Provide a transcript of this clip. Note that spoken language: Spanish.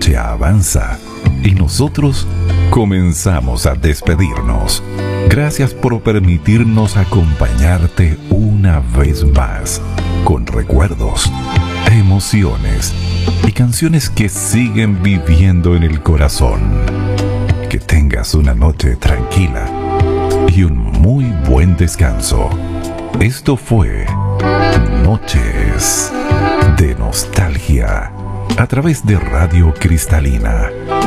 noche avanza y nosotros comenzamos a despedirnos. Gracias por permitirnos acompañarte una vez más con recuerdos, emociones y canciones que siguen viviendo en el corazón. Que tengas una noche tranquila y un muy buen descanso. Esto fue Noches de Nostalgia a través de Radio Cristalina.